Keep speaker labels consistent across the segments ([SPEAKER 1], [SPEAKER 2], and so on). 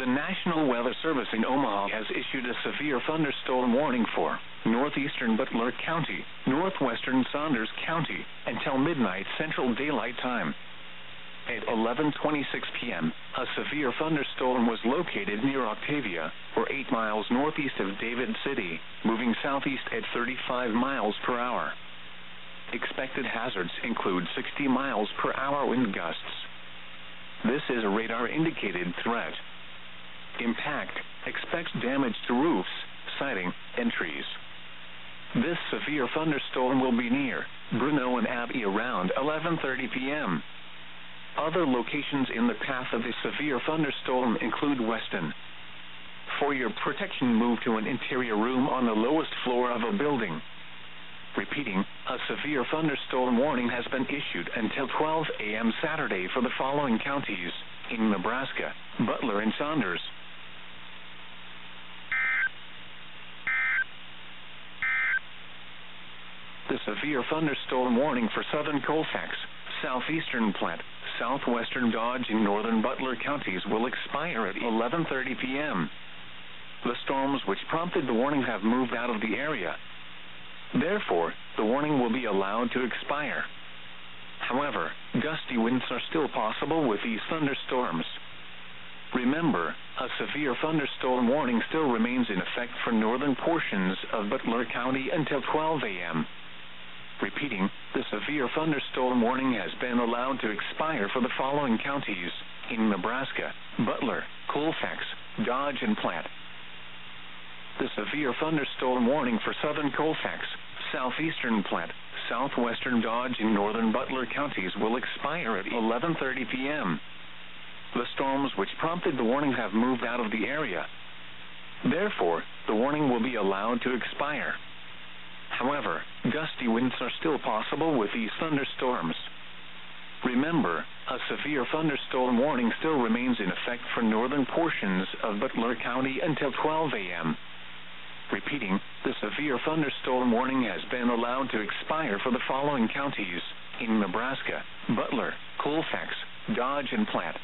[SPEAKER 1] The National Weather Service in Omaha has issued a severe thunderstorm warning for northeastern Butler County, northwestern Saunders County, until midnight Central Daylight Time. At 11:26 p.m., a severe thunderstorm was located near Octavia, or 8 miles northeast of David City, moving southeast at 35 miles per hour. Expected hazards include 60 miles per hour wind gusts. This is a radar-indicated threat. Impact: expects damage to roofs, siding, and trees. This severe thunderstorm will be near Bruneau and Abbey around 11:30 p.m. Other locations in the path of the severe thunderstorm include Weston. For your protection, move to an interior room on the lowest floor of a building. Repeating, a severe thunderstorm warning has been issued until 12 a.m. Saturday for the following counties in Nebraska: Butler and Saunders. The severe thunderstorm warning for southern Colfax, southeastern Platte, southwestern Dodge, and northern Butler counties will expire at 11:30 p.m. The storms which prompted the warning have moved out of the area. Therefore, the warning will be allowed to expire. However, gusty winds are still possible with these thunderstorms. Remember, a severe thunderstorm warning still remains in effect for northern portions of Butler County until 12 a.m. Repeating, the severe thunderstorm warning has been allowed to expire for the following counties in Nebraska: Butler, Colfax, Dodge, and Platte. The severe thunderstorm warning for southern Colfax, southeastern Platte, southwestern Dodge, and northern Butler counties will expire at 11:30 p.m. The storms which prompted the warning have moved out of the area. Therefore, the warning will be allowed to expire. However, gusty winds are still possible with these thunderstorms. Remember, a severe thunderstorm warning still remains in effect for northern portions of Butler County until 12 a.m. Repeating, the severe thunderstorm warning has been allowed to expire for the following counties in Nebraska: Butler, Colfax, Dodge, and Platte.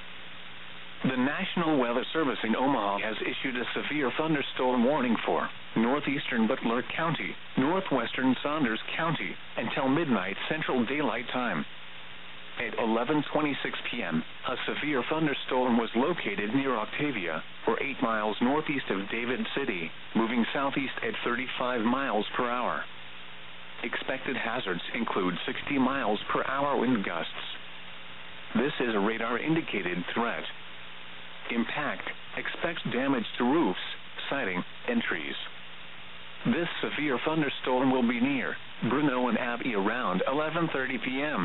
[SPEAKER 1] The National Weather Service in Omaha has issued a severe thunderstorm warning for northeastern Butler County, northwestern Saunders County, until midnight Central Daylight Time. At 11:26 p.m., a severe thunderstorm was located near Octavia, or 8 miles northeast of David City, moving southeast at 35 miles per hour. Expected hazards include 60 miles per hour wind gusts. This is a radar-indicated threat. Impact: expects damage to roofs, siding, and trees. This severe thunderstorm will be near Bruneau and Abbey around 11:30 p.m.